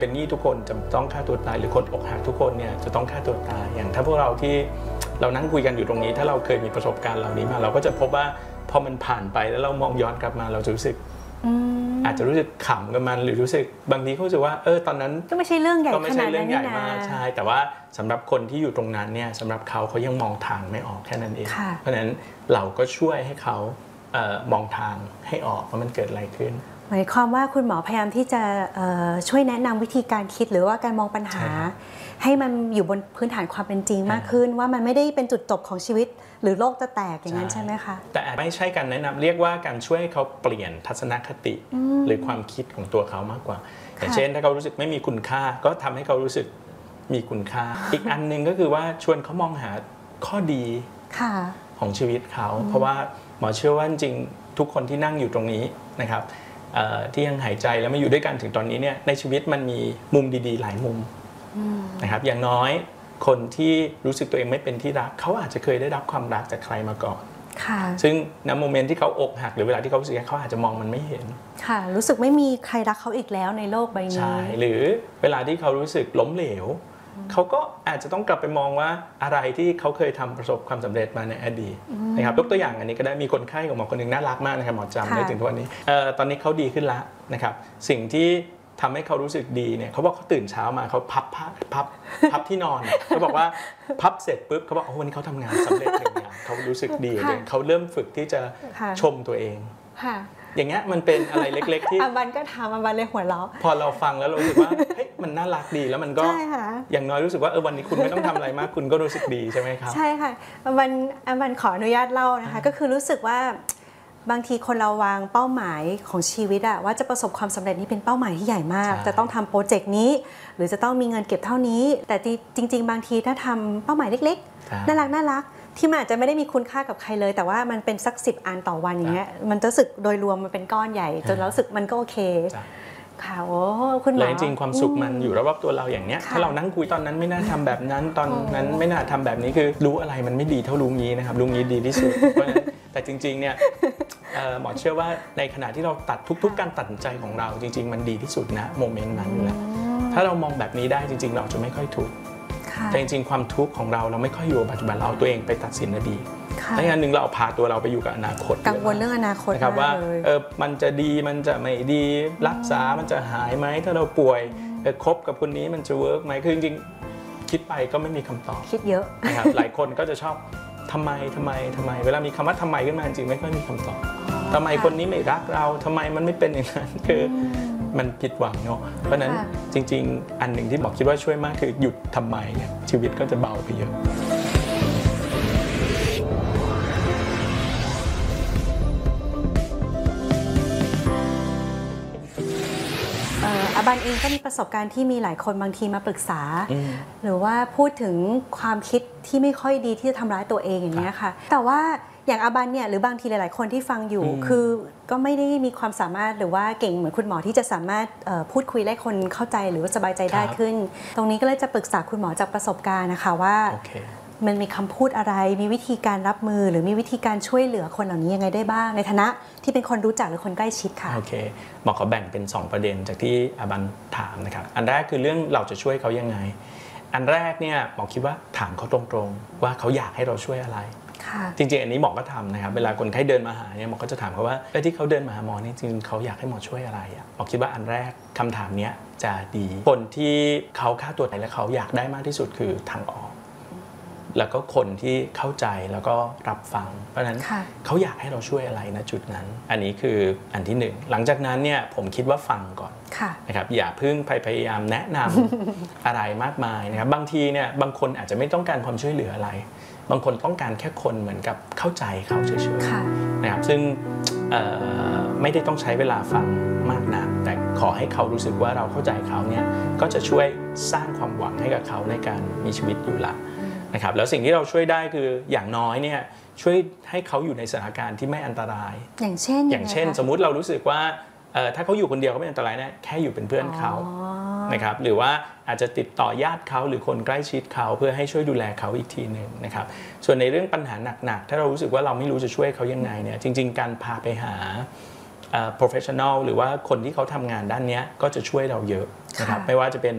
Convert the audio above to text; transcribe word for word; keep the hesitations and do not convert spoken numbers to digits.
เป็นหนี้ทุกคนจะต้องฆ่าตัวตายหรือคนอกหักทุกคนเนี่ยจะต้องฆ่าตัวตายอย่างถ้าพวกเราที่เรานั่งคุยกันอยู่ตรงนี้ถ้าเราเคยมีประสบการณ์เหล่านี้มาเราก็จะพบว่าพอมันผ่านไปแล้วเรามองย้อนกลับมาเราจะรู้สึกอาจจะรู้สึกขำกับมันหรือรู้สึกบางทีเขารู้สึกว่าเออตอนนั้นก็ไม่ใช่เรื่องใหญ่ขนาดนั้นนี่นะใช่แต่ว่าสำหรับคนที่อยู่ตรงนั้นเนี่ยสำหรับเขาเขายังมองทางไม่ออกแค่นั้นเองเพราะฉะนั้นเราก็ช่วยให้เขาเอ่อมองทางให้ออกว่ามันเกิดอะไรขึ้นหมายความว่าคุณหมอพยายามที่จะช่วยแนะนำวิธีการคิดหรือว่าการมองปัญหาให้มันอยู่บนพื้นฐานความเป็นจริงมากขึ้นว่ามันไม่ได้เป็นจุดจบของชีวิตหรือโลกจะแตกอย่างนั้นใช่ไหมคะแต่ไม่ใช่การแนะนำเรียกว่าการช่วยให้เขาเปลี่ยนทัศนคติหรือความคิดของตัวเขามากกว่าอย่างเช่นถ้าเขารู้สึกไม่มีคุณค่าก็ทำให้เขารู้สึกมีคุณค่าอีกอันนึงก็คือว่าชวนเขามองหาข้อดีของชีวิตเขาเพราะว่าหมอเชื่อว่าจริงทุกคนที่นั่งอยู่ตรงนี้นะครับที่ยังหายใจแล้วมาอยู่ด้วยกันถึงตอนนี้เนี่ยในชีวิตมันมีมุมดีๆหลายมุมนะครับอย่างน้อยคนที่รู้สึกตัวเองไม่เป็นที่รักเขาอาจจะเคยได้รับความรักจากใครมาก่อนซึ่งในโมเมนต์ที่เขาอกหักหรือเวลาที่เขารู้สึกเขาอาจจะมองมันไม่เห็นค่ะรู้สึกไม่มีใครรักเขาอีกแล้วในโลกใบนี้ใช่หรือเวลาที่เขารู้สึกล้มเหลวเขาก็อาจจะต้องกลับไปมองว่าอะไรที่เขาเคยทำประสบความสำเร็จมาในอดีตนะครับยกตัวอย่างอันนี้ก็ได้มีคนไข้ของหมอคนหนึ่งน่ารักมากนะครับหมอจำได้ถึงทุกวันนี้ตอนนี้เขาดีขึ้นแล้วนะครับสิ่งที่ทำให้เขารู้สึกดีเนี่ยเขาบอกเขาตื่นเช้ามาเขาพับผ้าพับพับที่นอนเขาบอกว่าพับเสร็จปุ๊บเขาบอกโอ้วันนี้เขาทำงานสำเร็จหนึ่งอย่างเขารู้สึกดีเลยเขาเริ่มฝึกที่จะชมตัวเองอย่างเงี้ยมันเป็นอะไรเล็กๆที่อาบันก็ทำอาบันเลยหัวเราะพอเราฟังแล้วเรารู้สึกว่าเฮ้ยมันน่ารักดีแล้วมันก็อย่างน้อยรู้สึกว่าเออวันนี้คุณไม่ต้องทำอะไรมากคุณก็รู้สึกดีใช่ไหมครับใช่ค่ะอาบันอาบันขออนุญาตเล่านะคะก็คือรู้สึกว่าบางทีคนเราวางเป้าหมายของชีวิตอะว่าจะประสบความสำเร็จนี่เป็นเป้าหมายที่ใหญ่มากจะต้องทำโปรเจกต์นี้หรือจะต้องมีเงินเก็บเท่านี้แต่จริงๆบางทีถ้าทำเป้าหมายเล็กๆน่ารักน่ารักที่มันอาจจะไม่ได้มีคุณค่ากับใครเลยแต่ว่ามันเป็นสักสิบอันต่อวันอย่างเงี้ยมันจะรู้สึกโดยรวมมันเป็นก้อนใหญ่จนเรารู้สึกมันก็โอเคค่ะโอ้คุณหมอจริงๆความสุขมันอยู่รอบๆตัวเราอย่างเนี้ยถ้าเรานั่งคุยตอนนั้นไม่น่าทำแบบนั้นตอนนั้นไม่น่าทำแบบนี้คือรู้อะไรมันไม่ดีเท่ารู้งี้นะครับรู้งี้ดีที่สุดเพราะฉะนั้นแต่จริงๆเนี่ยหมอเชื่อว่าในขณะที่เราตัดทุกๆการตัดสินใจของเราจริงๆมันดีที่สุดนะโมเมนต์นั้นอยู่แล้วถ้าเรามองแบบนี้ได้จริงๆเราจะไม่ค่อยทุกข์แต่จริงๆความทุกข์ของเราเราไม่ค่อยอยู่ปัจจุบันเราตัวเองไปตัดสินอดีตและอย่างหนึ่งเราพาตัวเราไปอยู่กับอนาคตกังวลเรื่องอนาคตนะครับว่าเออมันจะดีมันจะไม่ดีรักษามันจะหายไหมถ้าเราป่วยคบกับคนนี้มันจะเวิร์กไหมคือจริงๆคิดไปก็ไม่มีคำตอบคิดเยอะนะครับหลายคนก็จะชอบทำไมทำไมทำไมเวลามีคำว่าทำไมขึ้นมาจริงไม่ค่อยมีคำตอบทำไมคนนี้ไม่รักเราทำไมมันไม่เป็นอย่างนั้นคือมันผิดหวังเนาะเพราะนั้นจริงๆอันหนึ่งที่บอกคิดว่าช่วยมากคือหยุดทำไมเนี่ยชีวิตก็จะเบาไปเยอะอาบันเองก็มีประสบการณ์ที่มีหลายคนบางทีมาปรึกษาหรือว่าพูดถึงความคิดที่ไม่ค่อยดีที่จะทำร้ายตัวเองอย่างนี้ค่ะแต่ว่าอย่างอาบันเนี่ยหรือบางทีหลายๆคนที่ฟังอยู่คือก็ไม่ได้มีความสามารถหรือว่าเก่งเหมือนคุณหมอที่จะสามารถพูดคุยให้คนเข้าใจหรือว่าสบายใจได้ขึ้นตรงนี้ก็เลยจะปรึกษาคุณหมอจากประสบการณ์นะคะว่ามันมีคำพูดอะไรมีวิธีการรับมือหรือมีวิธีการช่วยเหลือคนเหล่านี้ยังไงได้บ้างในฐานะที่เป็นคนรู้จักหรือคนใกล้ชิดค่ะโอเคหมอขอแบ่งเป็นสองประเด็นจากที่อาบันถามนะครับอันแรกคือเรื่องเราจะช่วยเขายังไงอันแรกเนี่ยหมอคิดว่าถามเขาตรงๆว่าเขาอยากให้เราช่วยอะไรจริงๆอันนี้หมอก็ทำนะครับเวลาคนไข้เดินมาหาเนี่ยหมอก็จะถามเขาว่าไอ้ที่เขาเดินมาหาหมอนี่จริงเขาอยากให้หมอช่วยอะไรอ่ะหมอคิดว่าอันแรกคำถามนี้จะดีคนที่เขาฆ่าตัวตายและเขาอยากได้มากที่สุดคือทางออกแล้วก็คนที่เข้าใจแล้วก็รับฟังเพราะฉะนั้นเขาอยากให้เราช่วยอะไรนะจุดนั้นอันนี้คืออันที่หนึ่งหลังจากนั้นเนี่ยผมคิดว่าฟังก่อนนะครับอย่าเพิ่งพยายามแนะนำอะไรมากมายนะครับบางทีเนี่ยบางคนอาจจะไม่ต้องการความช่วยเหลืออะไรบางคนต้องการแค่คนเหมือนกับเข้าใจเขาเฉยๆนะครับซึ่งไม่ได้ต้องใช้เวลาฟังมากนักแต่ขอให้เขารู้สึกว่าเราเข้าใจเขาเนี่ยก็จะช่วยสร้างความหวังให้กับเขาในการมีชีวิตอยู่ละนะครับแล้วสิ่งที่เราช่วยได้คืออย่างน้อยเนี่ยช่วยให้เขาอยู่ในสถานการณ์ที่ไม่อันตรายอย่างเช่นอย่างเช่นสมมุติเรารู้สึกว่าถ้าเขาอยู่คนเดียวเขาไม่อันตรายนะแค่อยู่เป็นเพื่อนเขานะครับหรือว่าอาจจะติดต่อญาติเขาหรือคนใกล้ชิดเขาเพื่อให้ช่วยดูแลเขาอีกทีหนึ่งนะครับส่วนในเรื่องปัญหาหนักๆถ้าเรารู้สึกว่าเราไม่รู้จะช่วยเขายังไงเนี่ยจริงๆการพาไปหา professional หรือว่าคนที่เขาทำงานด้านนี้ก็จะช่วยเราเยอะนะครับไม่ว่าจะเป็น